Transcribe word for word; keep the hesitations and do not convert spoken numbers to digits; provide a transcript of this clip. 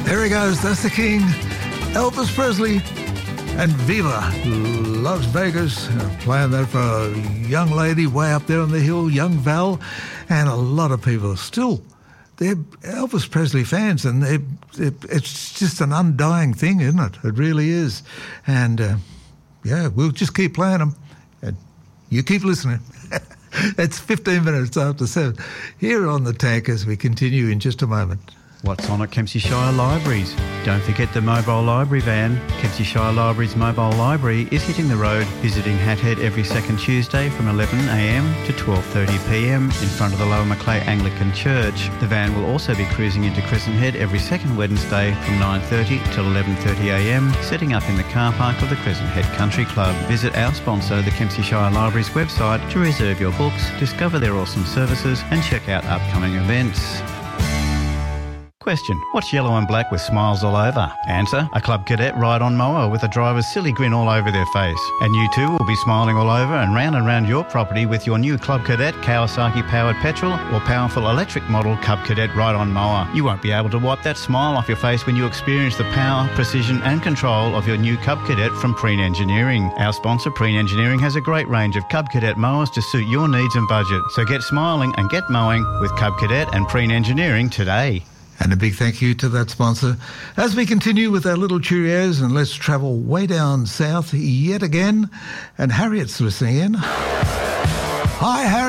There he goes, that's the king, Elvis Presley. And Viva Las Vegas, playing that for a young lady way up there on the hill, young Val, and a lot of people still, they're Elvis Presley fans, and they're, they're, it's just an undying thing, isn't it? It really is. And, uh, yeah, we'll just keep playing them, and you keep listening. It's fifteen minutes after seven. Here on The Tank as we continue in just a moment. What's on at Kempsey Shire Libraries? Don't forget the mobile library van. Kempsey Shire Libraries mobile library is hitting the road, visiting Hat Head every second Tuesday from eleven a m to twelve thirty p m in front of the Lower Macleay Anglican Church. The van will also be cruising into Crescent Head every second Wednesday from nine thirty till eleven thirty a m, setting up in the car park of the Crescent Head Country Club. Visit our sponsor, the Kempsey Shire Libraries website, to reserve your books, discover their awesome services and check out upcoming events. Question: what's yellow and black with smiles all over? Answer: a Club Cadet ride-on mower with a driver's silly grin all over their face. And you too will be smiling all over and round and round your property with your new Club Cadet Kawasaki-powered petrol or powerful electric model Club Cadet ride-on mower. You won't be able to wipe that smile off your face when you experience the power, precision and control of your new Cub Cadet from Preen Engineering. Our sponsor, Preen Engineering, has a great range of Cub Cadet mowers to suit your needs and budget. So get smiling and get mowing with Cub Cadet and Preen Engineering today. And a big thank you to that sponsor. As we continue with our little Cheerios, and let's travel way down south yet again. And Harriet's listening in. Hi, Harriet.